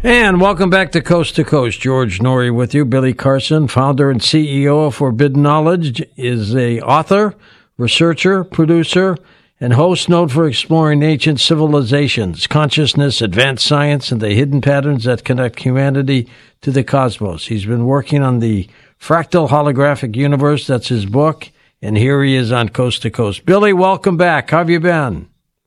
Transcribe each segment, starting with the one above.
And welcome back to Coast. George Noory with you. Billy Carson, founder and CEO of Forbidden Knowledge, is a author, researcher, producer, and host known for exploring ancient civilizations, consciousness, advanced science, and the hidden patterns that connect humanity to the cosmos. He's been working on the fractal holographic universe. That's his book. And here he is on Coast to Coast. Billy, welcome back. How have you been?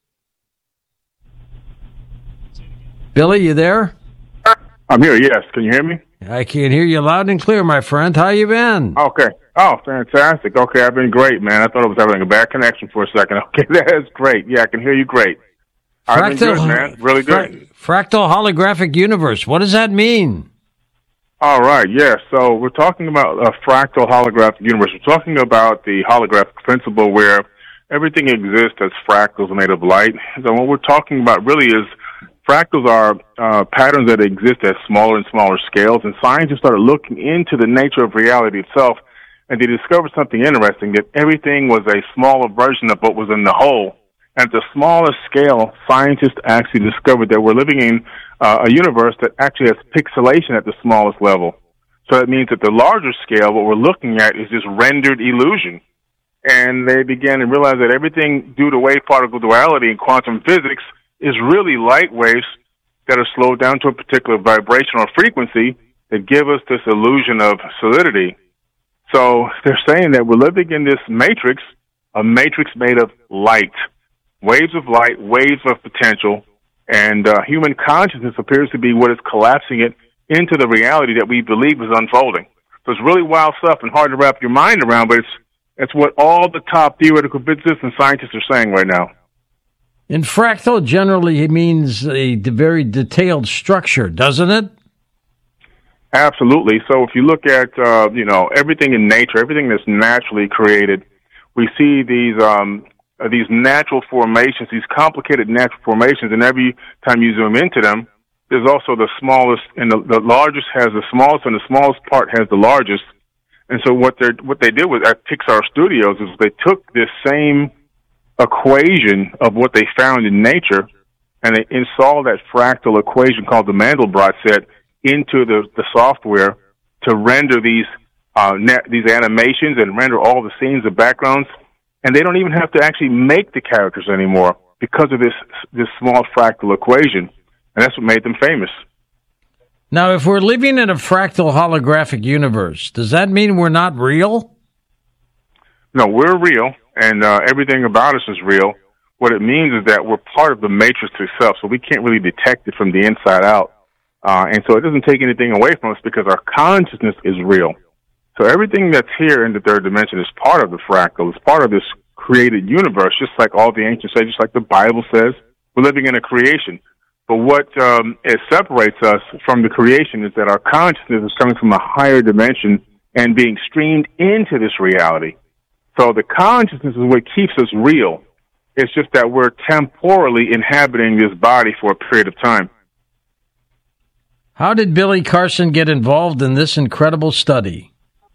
Billy, you there? I'm here, yes. Can you hear me? I can hear you loud and clear, my friend. How you been? Okay. Oh, fantastic. Okay, I've been great, man. I thought I was having a bad connection for a second. Okay, that's great. Yeah, I can hear you great. I've been good, man. Really good. Fractal holographic universe. What does that mean? All right, yeah. So we're talking about a fractal holographic universe. We're talking about the holographic principle where everything exists as fractals made of light. So what we're talking about really is fractals are patterns that exist at smaller and smaller scales, and scientists started looking into the nature of reality itself, and they discovered something interesting, that everything was a smaller version of what was in the whole. At the smallest scale, scientists actually discovered that we're living in a universe that actually has pixelation at the smallest level. So that means at the larger scale, what we're looking at is just rendered illusion. And they began to realize that everything due to wave-particle duality in quantum physics is really light waves that are slowed down to a particular vibration or frequency that give us this illusion of solidity. So they're saying that we're living in this matrix, a matrix made of light, waves of light, waves of potential, and human consciousness appears to be what is collapsing it into the reality that we believe is unfolding. So it's really wild stuff and hard to wrap your mind around, but it's what all the top theoretical physicists and scientists are saying right now. And fractal generally means a very detailed structure, doesn't it? Absolutely. So if you look at, everything in nature, everything that's naturally created, we see these natural formations, these complicated natural formations, and every time you zoom into them, there's also the smallest, and the largest has the smallest, and the smallest part has the largest. And so what they did with at Pixar Studios is they took this same equation of what they found in nature, and they installed that fractal equation called the Mandelbrot set into the software to render these animations and render all the scenes, the backgrounds, and they don't even have to actually make the characters anymore because of this small fractal equation, and that's what made them famous. Now, if we're living in a fractal holographic universe, does that mean we're not real? No, we're real, and everything about us is real. What it means is that we're part of the matrix itself, so we can't really detect it from the inside out. And so it doesn't take anything away from us because our consciousness is real. So everything that's here in the third dimension is part of the fractal. It's part of this created universe, just like all the ancient sages, just like the Bible says. We're living in a creation. But what it separates us from the creation is that our consciousness is coming from a higher dimension and being streamed into this reality. So the consciousness is what keeps us real. It's just that we're temporally inhabiting this body for a period of time. How did Billy Carson get involved in this incredible study?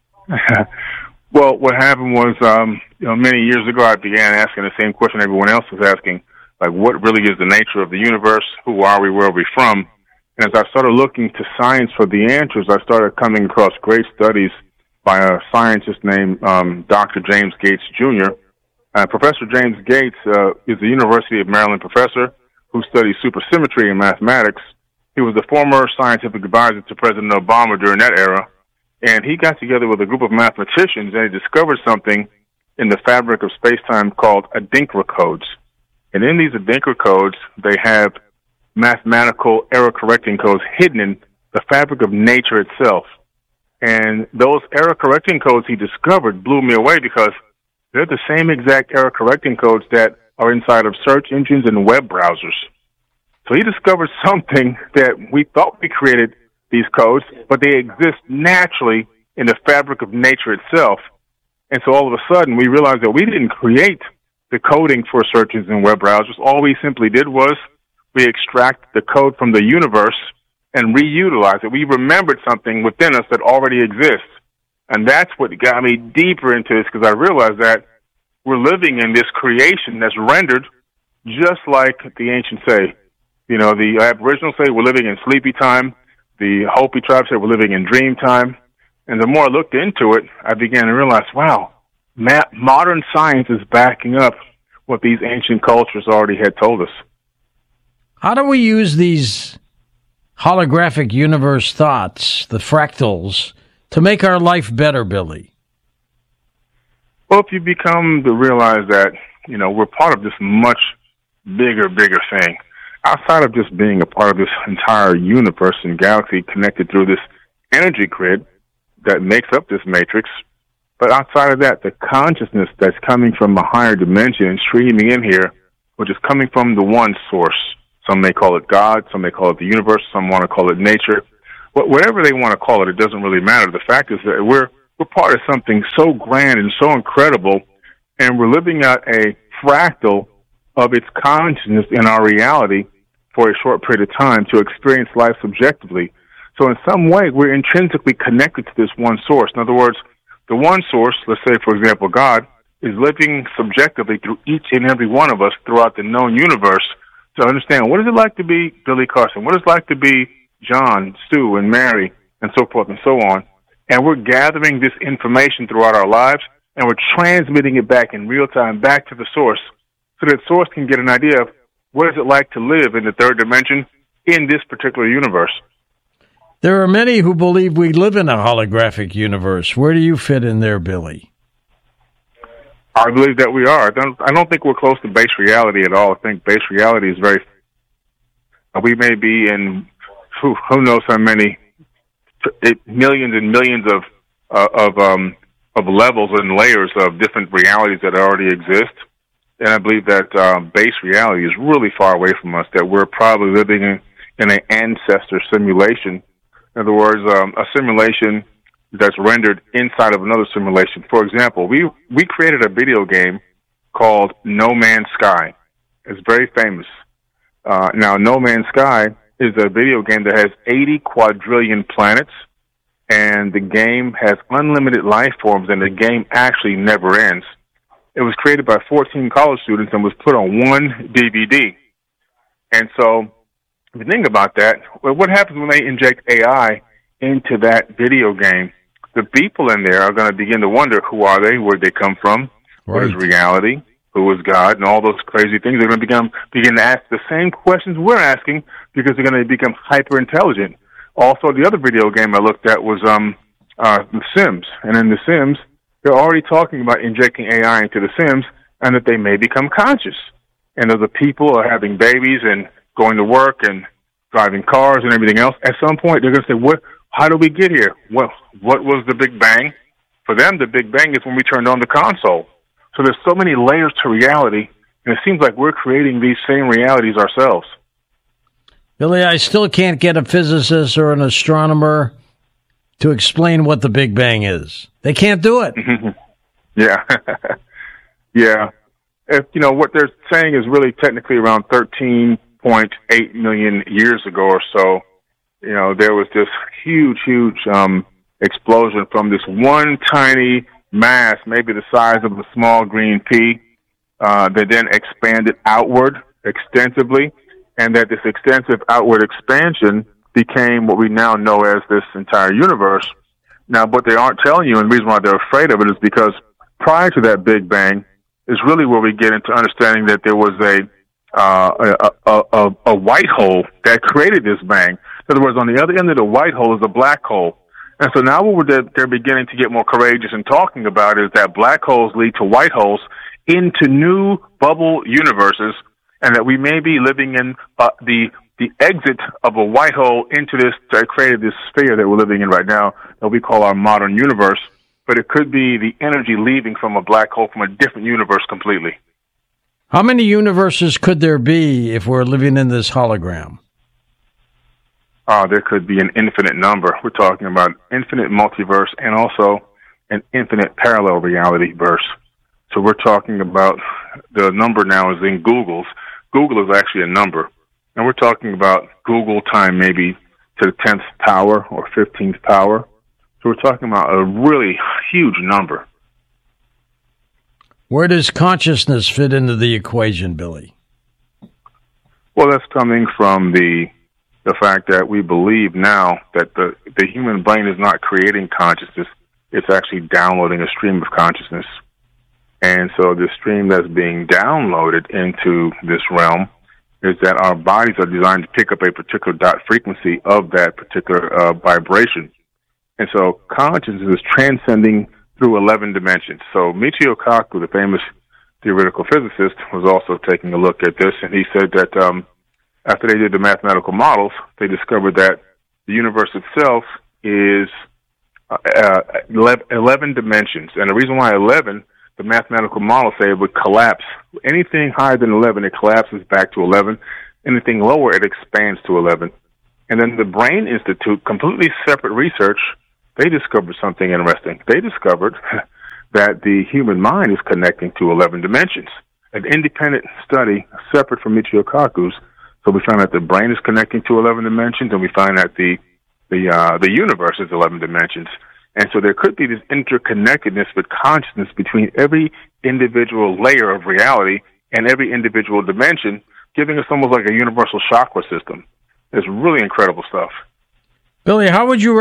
Well, what happened was, many years ago, I began asking the same question everyone else was asking, like, what really is the nature of the universe? Who are we? Where are we from? And as I started looking to science for the answers, I started coming across great studies by a scientist named Dr. James Gates, Jr. Professor James Gates is a University of Maryland professor who studies supersymmetry in mathematics. He was the former scientific advisor to President Obama during that era, and he got together with a group of mathematicians, and he discovered something in the fabric of space-time called Adinkra codes. And in these Adinkra codes, they have mathematical error-correcting codes hidden in the fabric of nature itself. And those error-correcting codes he discovered blew me away because they're the same exact error-correcting codes that are inside of search engines and web browsers. So he discovered something that we thought we created these codes, but they exist naturally in the fabric of nature itself. And so all of a sudden, we realized that we didn't create the coding for search engines and web browsers. All we simply did was we extract the code from the universe and reutilize it. We remembered something within us that already exists. And that's what got me deeper into this, because I realized that we're living in this creation that's rendered just like the ancients say. The Aboriginals say we're living in sleepy time. The Hopi tribe say we're living in dream time. And the more I looked into it, I began to realize, wow, modern science is backing up what these ancient cultures already had told us. How do we use these holographic universe thoughts, the fractals, to make our life better, Billy? Well, if you become to realize that, we're part of this much bigger thing. Outside of just being a part of this entire universe and galaxy connected through this energy grid that makes up this matrix, but outside of that, the consciousness that's coming from a higher dimension and streaming in here, which is coming from the one source. Some may call it God, some may call it the universe, some want to call it nature. Whatever they want to call it, it doesn't really matter. The fact is that we're part of something so grand and so incredible, and we're living out a fractal of its consciousness in our reality for a short period of time to experience life subjectively. So in some way, we're intrinsically connected to this one source. In other words, the one source, let's say, for example, God, is living subjectively through each and every one of us throughout the known universe to understand what is it like to be Billy Carson, what is it like to be John, Stu, and Mary, and so forth and so on. And we're gathering this information throughout our lives, and we're transmitting it back in real time back to the source so that source can get an idea of what is it like to live in the third dimension in this particular universe. There are many who believe we live in a holographic universe. Where do you fit in there, Billy? I believe that we are. I don't think we're close to base reality at all. I think base reality is we may be in who knows how many millions and millions of levels and layers of different realities that already exist. And I believe that base reality is really far away from us, that we're probably living in an ancestor simulation. In other words, a simulation that's rendered inside of another simulation. For example, we created a video game called No Man's Sky. It's very famous. Now, No Man's Sky is a video game that has 80 quadrillion planets, and the game has unlimited life forms, and the game actually never ends. It was created by 14 college students and was put on one DVD. And so, if you think about that, well, what happens when they inject AI into that video game? The people in there are going to begin to wonder, who are they? Where did they come from? Right. What is reality? Who is God? And all those crazy things. They're going to begin to ask the same questions we're asking because they're going to become hyper-intelligent. Also, the other video game I looked at was The Sims. And in The Sims, they're already talking about injecting AI into The Sims and that they may become conscious. And the people are having babies and going to work and driving cars and everything else. At some point, they're going to say, how do we get here? What was the Big Bang? For them, the Big Bang is when we turned on the console. So there's so many layers to reality, and it seems like we're creating these same realities ourselves. Billy, I still can't get a physicist or an astronomer to explain what the Big Bang is. They can't do it. Yeah. Yeah. What they're saying is really technically around 13.8 million years ago or so. There was this huge explosion from this one tiny mass, maybe the size of a small green pea, that then expanded outward extensively, and that this extensive outward expansion became what we now know as this entire universe. Now, what they aren't telling you, and the reason why they're afraid of it, is because prior to that Big Bang is really where we get into understanding that there was a white hole that created this bang. In other words, on the other end of the white hole is a black hole. And so now what they're beginning to get more courageous in talking about is that black holes lead to white holes into new bubble universes, and that we may be living in the exit of a white hole into this, that created this sphere that we're living in right now that we call our modern universe. But it could be the energy leaving from a black hole from a different universe completely. How many universes could there be if we're living in this hologram? There could be an infinite number. We're talking about infinite multiverse and also an infinite parallel reality verse. So we're talking about the number now is in Google's. Google is actually a number. And we're talking about Google time maybe to the 10th power or 15th power. So we're talking about a really huge number. Where does consciousness fit into the equation, Billy? Well, that's coming from the fact that we believe now that the human brain is not creating consciousness; it's actually downloading a stream of consciousness. And so the stream that's being downloaded into this realm is that our bodies are designed to pick up a particular dot frequency of that particular vibration. And so consciousness is transcending through 11 dimensions. So Michio Kaku, the famous theoretical physicist, was also taking a look at this, and he said that after they did the mathematical models, they discovered that the universe itself is 11 dimensions. And the reason why 11, the mathematical models say it would collapse. Anything higher than 11, it collapses back to 11. Anything lower, it expands to 11. And then the Brain Institute, completely separate research, they discovered something interesting. They discovered that the human mind is connecting to 11 dimensions. An independent study separate from Michio Kaku's. So we found that the brain is connecting to 11 dimensions, and we find that the universe is 11 dimensions. And so there could be this interconnectedness with consciousness between every individual layer of reality and every individual dimension, giving us almost like a universal chakra system. It's really incredible stuff. Billy, how would you